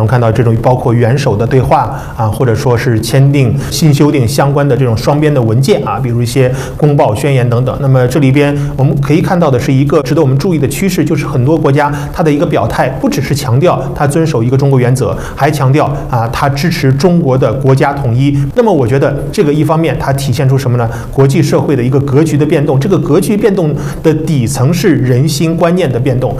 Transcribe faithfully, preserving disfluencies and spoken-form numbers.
我们看到这种包括元首的对话啊，或者说是签订新修订相关的这种双边的文件啊，比如一些公报、宣言等等。那么这里边我们可以看到的是一个值得我们注意的趋势，就是很多国家它的一个表态，不只是强调它遵守一个中国原则，还强调啊它支持中国的国家统一。那么我觉得这个一方面它体现出什么呢？国际社会的一个格局的变动，这个格局变动的底层是人心观念的变动。